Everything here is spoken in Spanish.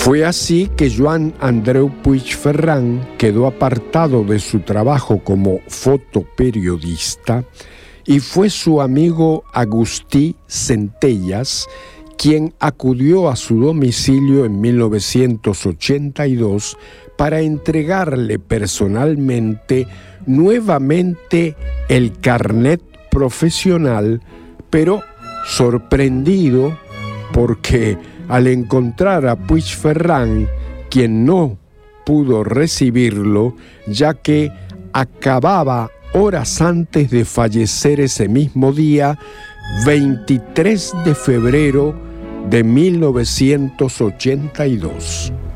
Fue así que Joan Andreu Puigferrán quedó apartado de su trabajo como fotoperiodista y fue su amigo Agustí Centellas quien acudió a su domicilio en 1982 para entregarle personalmente nuevamente el carnet profesional, pero sorprendido porque al encontrar a Puigferrán, quien no pudo recibirlo, ya que acababa horas antes de fallecer ese mismo día, 23 de febrero de 1982.